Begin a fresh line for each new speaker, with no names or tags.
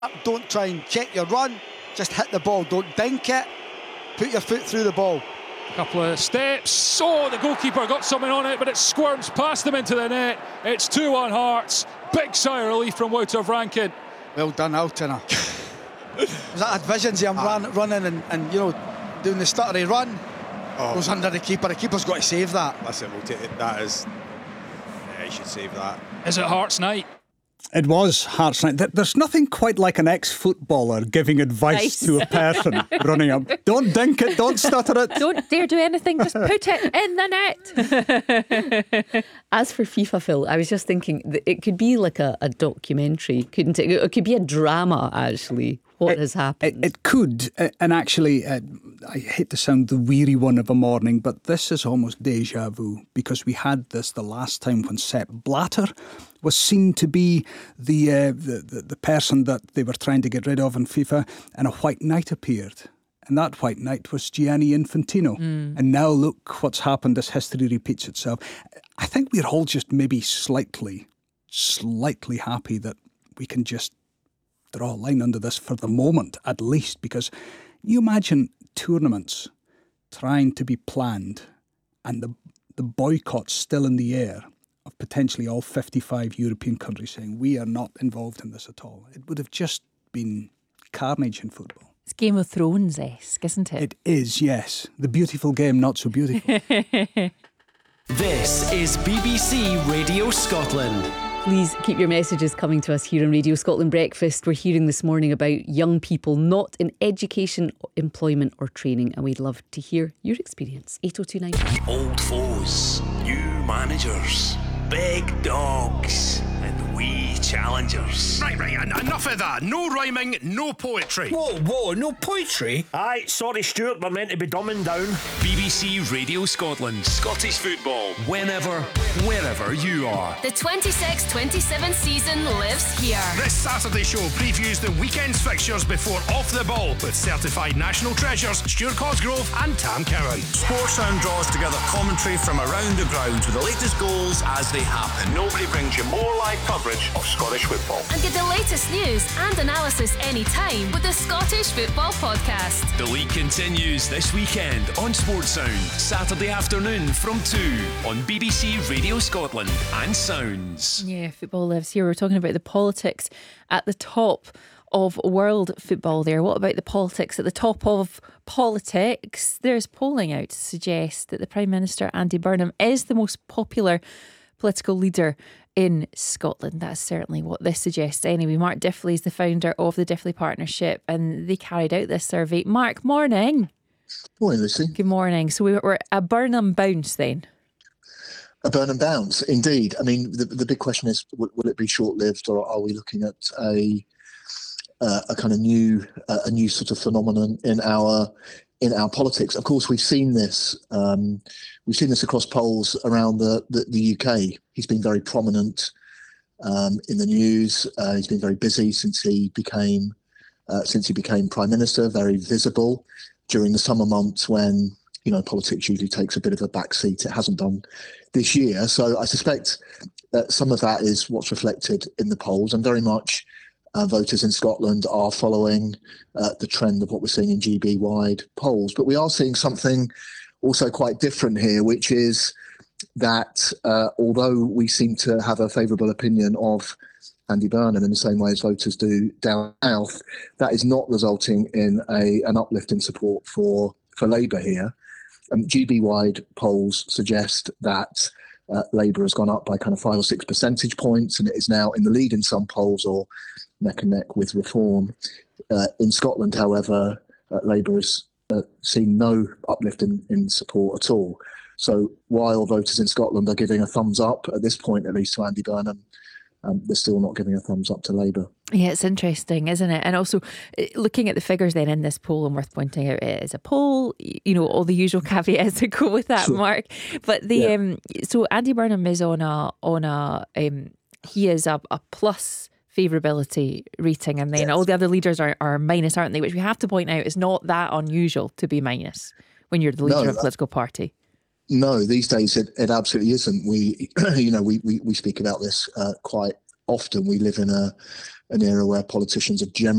Don't try and check your run. Just hit the ball. Don't dink it. Put your foot through the ball.
Couple of steps. Oh, the goalkeeper got something on it, but it squirms past them into the net. It's 2-1 Hearts. Big sigh of relief from Wouter Vranken.
Well done, Altona. I had visions of him running and doing the stuttery run. Goes under the keeper. The keeper's got to save that.
Listen, we'll take it. That is... Yeah, he should save that.
Is it Hearts night?
It was Hearts night. There's nothing quite like an ex-footballer giving advice to a person running up. Don't dink it, don't stutter it.
Don't dare do anything, just put it in the net. As for FIFA, Phil, I was just thinking that it could be like a documentary, couldn't it? It could be a drama, actually, what has happened.
It could, and actually, I hate to sound the weary one of a morning, but this is almost deja vu, because we had this the last time when Sepp Blatter was seen to be the person that they were trying to get rid of in FIFA, and a white knight appeared. And that white knight was Gianni Infantino. And now look what's happened as history repeats itself. I think we're all just maybe slightly happy that we can just draw a line under this for the moment, at least, because you imagine tournaments trying to be planned and the boycott still in the air of potentially all 55 European countries saying we are not involved in this at all. It would have just been carnage in football.
It's Game of Thrones-esque, isn't it?
It is, yes. The beautiful game, not so beautiful.
This is BBC Radio Scotland.
Please keep your messages coming to us here on Radio Scotland Breakfast. We're hearing this morning about young people not in education, employment or training, and we'd love to hear your experience. 80295.
Old foes, new managers, big dogs and wee challengers.
Right, enough of that. No rhyming, no poetry.
Whoa, no poetry? Aye, sorry Stuart, we're meant to be dumbing down.
BBC Radio Scotland. Scottish football. Whenever, wherever you are.
The 26-27 season lives here.
This Saturday show previews the weekend's fixtures before Off the Ball with certified national treasures Stuart Cosgrove and Tam Cowan.
Sportsound draws together commentary from around the ground with the latest goals as they happen.
Nobody brings you more live coverage of Scottish football.
And get the latest news and analysis anytime with the Scottish Football Podcast.
The league continues this weekend on Sportsound, Saturday afternoon from 2 on BBC Radio Scotland and Sounds.
Yeah, football lives here. We're talking about the politics at the top of world football there. What about the politics at the top of politics? There's polling out to suggest that the Prime Minister, Andy Burnham, is the most popular political leader in Scotland. That's certainly what this suggests anyway. Mark Diffley is the founder of the Diffley Partnership and they carried out this survey. Mark, morning.
Morning, Lucy.
Good morning. So we're a Burnham bounce then?
A Burnham bounce, indeed. I mean, the big question is, will it be short-lived, or are we looking at a kind of new sort of phenomenon in our politics? Of course, we've seen this. We've seen this across polls around the UK. He's been very prominent in the news. He's been very busy since he became Prime Minister. Very visible during the summer months when politics usually takes a bit of a backseat. It hasn't done this year. So I suspect that some of that is what's reflected in the polls, and very much voters in Scotland are following the trend of what we're seeing in GB-wide polls. But we are seeing something also quite different here, which is that although we seem to have a favourable opinion of Andy Burnham in the same way as voters do down south, that is not resulting in an uplift in support for Labour here. GB-wide polls suggest that Labour has gone up by kind of 5 or 6 percentage points, and it is now in the lead in some polls, or neck and neck with Reform. In Scotland, however, Labour has seen no uplift in support at all. So while voters in Scotland are giving a thumbs up, at this point at least, to Andy Burnham, they're still not giving a thumbs up to Labour.
Yeah, it's interesting, isn't it? And also looking at the figures then in this poll, and worth pointing out, it is a poll, all the usual caveats that go with that, sure. Mark. But so Andy Burnham is he is a plus favourability rating, and then all the other leaders are minus, aren't they? Which we have to point out is not that unusual to be minus when you're the leader of a political party.
No, these days it absolutely isn't. We speak about this quite often. We live in an era where politicians are generally